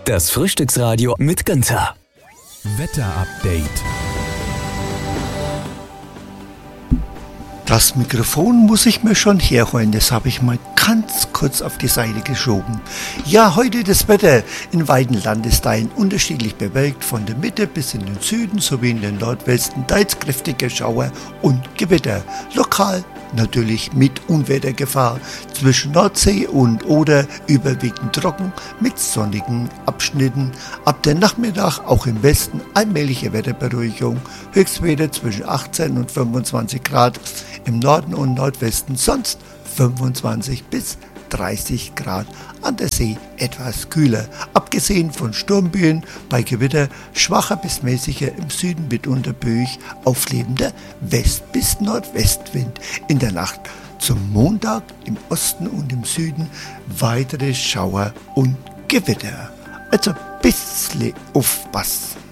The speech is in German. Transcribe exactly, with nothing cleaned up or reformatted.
Das Frühstücksradio mit Günther. Wetterupdate. Das Mikrofon muss ich mir schon herholen, das habe ich mal ganz kurz auf die Seite geschoben. Ja, heute das Wetter in weiten Landesteilen unterschiedlich bewölkt, von der Mitte bis in den Süden sowie in den Nordwesten teils kräftige Schauer und Gewitter. Lokal natürlich mit Unwettergefahr. Zwischen Nordsee und Oder überwiegend trocken mit sonnigen Abschnitten. Ab dem Nachmittag auch im Westen allmähliche Wetterberuhigung. Höchstwerte zwischen achtzehn und fünfundzwanzig Grad. Im Norden und Nordwesten sonst fünfundzwanzig bis dreißig Grad, an der See etwas kühler. Abgesehen von Sturmböen bei Gewitter schwacher bis mäßiger, im Süden mitunter böig auflebender West- bis Nordwestwind. In der Nacht zum Montag im Osten und im Süden weitere Schauer und Gewitter. Also ein bisschen aufpassen.